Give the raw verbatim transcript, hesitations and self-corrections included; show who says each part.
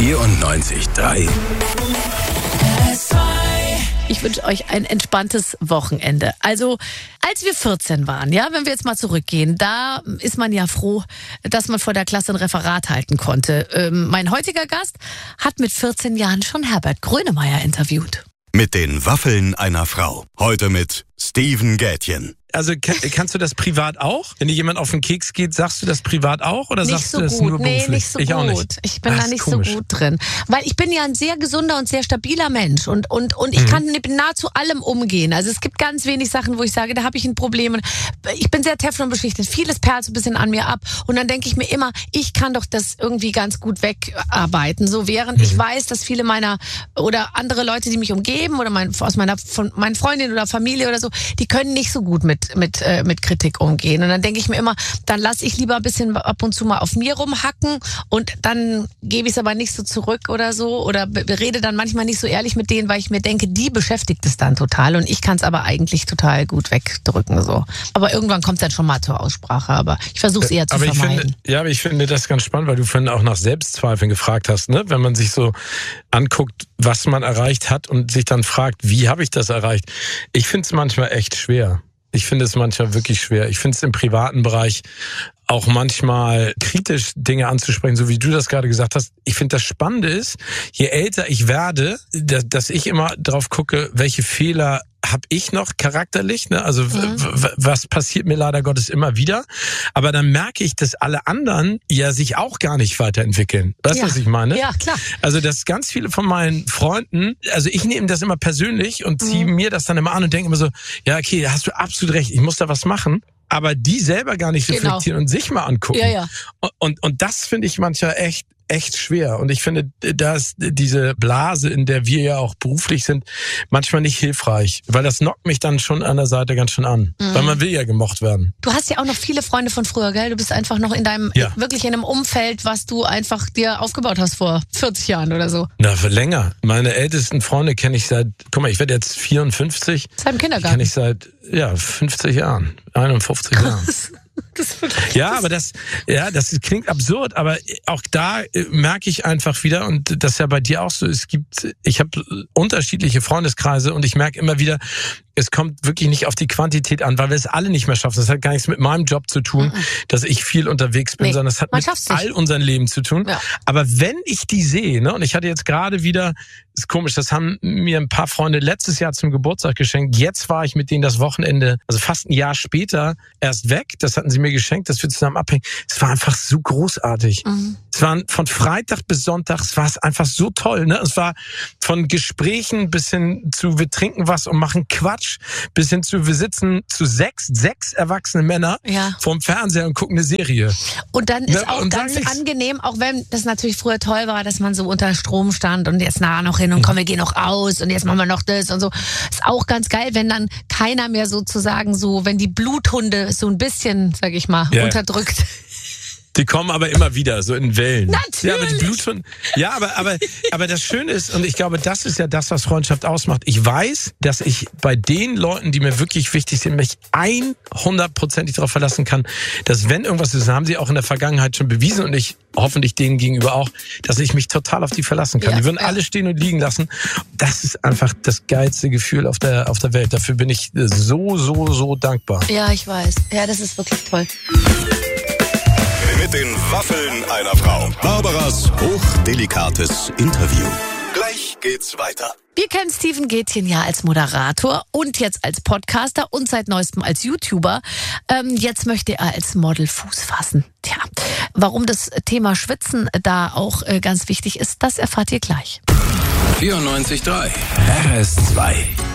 Speaker 1: vierundneunzig Komma drei.
Speaker 2: Ich wünsche euch ein entspanntes Wochenende. Also, als wir vierzehn waren, ja, wenn wir jetzt mal zurückgehen, da ist man ja froh, dass man vor der Klasse ein Referat halten konnte. Ähm, mein heutiger Gast hat mit vierzehn Jahren schon Herbert Grönemeyer interviewt.
Speaker 1: Mit den Waffeln einer Frau. Heute mit Steven Gätjen.
Speaker 3: Also kann, kannst du das privat auch? Wenn dir jemand auf den Keks geht, sagst du das privat auch oder
Speaker 2: nicht
Speaker 3: sagst
Speaker 2: so
Speaker 3: du das
Speaker 2: gut.
Speaker 3: nur beruflich?
Speaker 2: Nee, nicht so
Speaker 3: ich
Speaker 2: gut.
Speaker 3: Auch nicht.
Speaker 2: Ich bin
Speaker 3: Ach,
Speaker 2: da nicht
Speaker 3: komisch.
Speaker 2: so gut drin. Weil ich bin ja ein sehr gesunder und sehr stabiler Mensch und, und, und ich
Speaker 3: mhm.
Speaker 2: kann mit nahezu allem umgehen. Also es gibt ganz wenig Sachen, wo ich sage, da habe ich ein Problem. Und ich bin sehr Teflon beschichtet. Vieles perlt so ein bisschen an mir ab. Und dann denke ich mir immer, ich kann doch das irgendwie ganz gut wegarbeiten. So während mhm. ich weiß, dass viele meiner oder andere Leute, die mich umgeben oder mein, aus meiner von meinen Freundinnen oder Familie oder so, die können nicht so gut mit, mit, äh, mit Kritik umgehen. Und dann denke ich mir immer, dann lasse ich lieber ein bisschen ab und zu mal auf mir rumhacken und dann gebe ich es aber nicht so zurück oder so oder be- rede dann manchmal nicht so ehrlich mit denen, weil ich mir denke, die beschäftigt es dann total und ich kann es aber eigentlich total gut wegdrücken. So. Aber irgendwann kommt es dann schon mal zur Aussprache, aber ich versuche es eher zu
Speaker 3: aber ich
Speaker 2: vermeiden.
Speaker 3: Finde, ja, aber ich finde das ganz spannend, weil du vorhin auch nach Selbstzweifeln gefragt hast, ne? Wenn man sich so anguckt, was man erreicht hat und sich dann fragt, wie habe ich das erreicht? Ich finde es manchmal echt schwer. Ich finde es manchmal wirklich schwer. Ich finde es im privaten Bereich auch manchmal kritisch, Dinge anzusprechen, so wie du das gerade gesagt hast. Ich finde, das Spannende ist, je älter ich werde, dass ich immer drauf gucke, welche Fehler habe ich noch charakterlich, ne? Also mhm. w- w- was passiert mir leider Gottes immer wieder. Aber dann merke ich, dass alle anderen ja sich auch gar nicht weiterentwickeln. Weißt du,
Speaker 2: ja.
Speaker 3: was ich meine?
Speaker 2: Ja, klar.
Speaker 3: Also dass ganz viele von meinen Freunden, also ich nehme das immer persönlich und ziehe mhm. mir das dann immer an und denke immer so, ja okay, hast du absolut recht, ich muss da was machen. Aber die selber gar nicht reflektieren genau. und sich mal angucken.
Speaker 2: Ja, ja.
Speaker 3: Und, und, und das finde ich manchmal echt echt schwer. Und ich finde, da ist diese Blase, in der wir ja auch beruflich sind, manchmal nicht hilfreich. Weil das knockt mich dann schon an der Seite ganz schön an. Mhm. Weil man will ja gemocht werden.
Speaker 2: Du hast ja auch noch viele Freunde von früher, gell? Du bist einfach noch in deinem, ja. wirklich in einem Umfeld, was du einfach dir aufgebaut hast vor vierzig Jahren oder so.
Speaker 3: Na, für länger. Meine ältesten Freunde kenne ich seit, guck mal, ich werde jetzt vierundfünfzig.
Speaker 2: Seit dem Kindergarten.
Speaker 3: Kenne ich seit, ja, fünfzig Jahren. einundfünfzig Jahren.
Speaker 2: Das
Speaker 3: ja, aber das, ja, das klingt absurd, aber auch da merke ich einfach wieder, und das ist ja bei dir auch so, es gibt, ich habe unterschiedliche Freundeskreise und ich merke immer wieder, es kommt wirklich nicht auf die Quantität an, weil wir es alle nicht mehr schaffen. Das hat gar nichts mit meinem Job zu tun, mhm. dass ich viel unterwegs bin, nee, sondern es hat mit all unserem Leben zu tun. Ja. Aber wenn ich die sehe, ne, und ich hatte jetzt gerade wieder, ist komisch, das haben mir ein paar Freunde letztes Jahr zum Geburtstag geschenkt. Jetzt war ich mit denen das Wochenende, also fast ein Jahr später, erst weg. Das hatten sie mir geschenkt, dass wir zusammen abhängen. Es war einfach so großartig. Mhm. Es waren von Freitag bis Sonntag, es war es einfach so toll. Ne? Es war von Gesprächen bis hin zu, wir trinken was und machen Quatsch, bis hin zu, wir sitzen zu sechs, sechs erwachsene Männer ja. vorm Fernseher und gucken eine Serie.
Speaker 2: Und dann ist ne? auch und ganz angenehm, auch wenn das natürlich früher toll war, dass man so unter Strom stand und jetzt nah noch hin und komm, wir gehen noch aus und jetzt machen wir noch das und so. Ist auch ganz geil, wenn dann keiner mehr sozusagen so, wenn die Bluthunde so ein bisschen, sag ich mal, ja. unterdrückt.
Speaker 3: Die kommen aber immer wieder, so in Wellen.
Speaker 2: Natürlich.
Speaker 3: Ja, aber die Bluthunde. Ja, aber, aber, aber das Schöne ist, und ich glaube, das ist ja das, was Freundschaft ausmacht. Ich weiß, dass ich bei den Leuten, die mir wirklich wichtig sind, mich hundertprozentig darauf verlassen kann, dass wenn irgendwas ist, haben sie auch in der Vergangenheit schon bewiesen und ich hoffentlich denen gegenüber auch, dass ich mich total auf die verlassen kann. Ja, die würden ja. alle stehen und liegen lassen. Das ist einfach das geilste Gefühl auf der, auf der Welt. Dafür bin ich so, so, so dankbar.
Speaker 2: Ja, ich weiß. Ja, das ist wirklich toll.
Speaker 1: Mit den Waffeln einer Frau. Barbaras hochdelikates Interview. Gleich geht's weiter.
Speaker 2: Wir kennen Steven Gätjen ja als Moderator und jetzt als Podcaster und seit neuestem als YouTuber. Ähm, jetzt möchte er als Model Fuß fassen. Tja, warum das Thema Schwitzen da auch äh, ganz wichtig ist, das erfahrt ihr gleich.
Speaker 1: vierundneunzig Komma drei R S zwei.